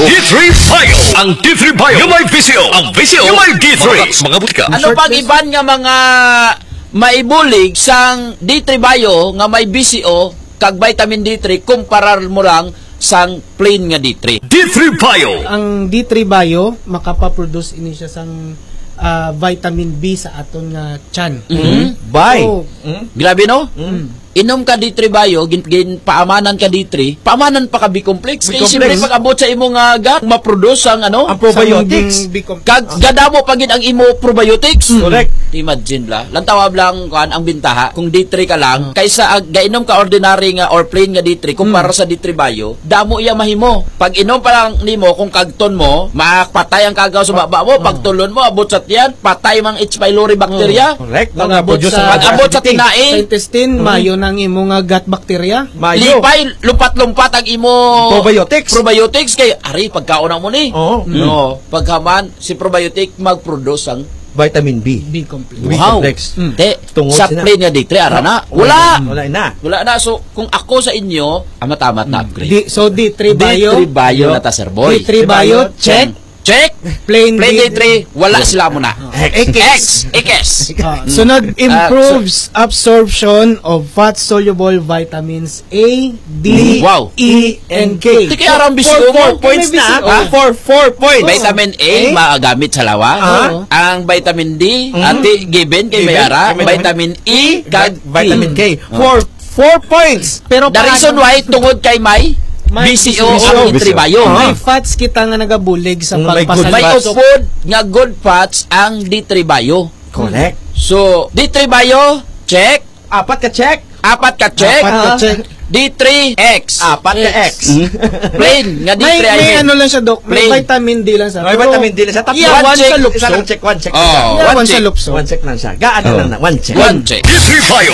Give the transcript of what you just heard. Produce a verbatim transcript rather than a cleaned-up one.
D three Bio. Ang D three Bio yung may visyo. Ang visyo yung may D three. Mga butika. Ano pag iban nga mga maibulig sang D three Bio nga may B C O kag vitamin D three kumparar mo lang sang plain nga D three. D three Bio. Ang D three Bio makapaproduce ini siya sang uh, vitamin B sa aton nga tiyan. Mm-hmm. Bye. So, mm? Grabe no? mm. Inom ka D three Bio, gin, gin paamanan ka D three, paamanan pa ka B-complex. Kaya siyempre pag-abot sa imo nga gut, ma-produce ang ano? Ang probiotics. Kag gadamo pagid ang imo probiotics. Mm. Correct. Imagine la. Lantawab lang kuan ang bintaha kung D three ka lang kaysa ag, gainom ka ordinary nga or plain nga D three kumpara mm. sa D three Bio, damo iya mahimo. Pag inom pa lang nimo kung kagton mo, makapatay ang kagaw sa baba mo, pag tulon mo abot sa tiyan, patay mang H. pylori bacteria. Correct. Pag abot sa, abot sa sa tinae, intestine, mm. mayo nang imo nga gut bacteria. Mayo. Lipay, lumpat-lumpat ang imo probiotics. Probiotics kay ari pagkaon mo ni. Oo. Mm. No, paghaman si probiotic mag-produce ang vitamin B. B-complex. wow. Mm. Te, Tungod sa sina. plain nga D three ara na. Wala. Wala na. Wala na. So kung ako sa inyo, amatamat na upgrade. D, so D three Bio. D three Bio na ta sir boy. D three Bio, check. Check. Plain, Plain D D three, wala sila mo na. X. X. X. Uh, sunod, improves absorption of fat-soluble vitamins A, D, Wow. E, and K. Di kaya arang bisyo mo. Four points May na. bisyo. ah. Four, four points. Vitamin A, maagamit sa lawa. Ah. Ang vitamin D, Mhm. ati given kay Given. Mayara. Kay Vitamin E, kag vitamin K. K. Four, four points. Pero The reason why, tungod kay May, May B C O B C O. ang D three Bio. Ah. may fats kita nga nagabulig sa Mm, may good May pagpasalita. upod nga good fats ang D three Bio. Correct. So, D three Bio, check. Apat ka check. Apat ka check. Apat ka Ah. check. D three X. Apat ka X. Plain nga D May, three I may mean. ano lang siya, Doc. May Plain. vitamin D lang siya. May Pero, vitamin D na siya. Tapos Yeah, one one check. sa lupso. Isa lang check. One check. Oh, yeah, one one sa check. lupso. One check lang siya. Gaan na lang na. One check. One check. D three Bio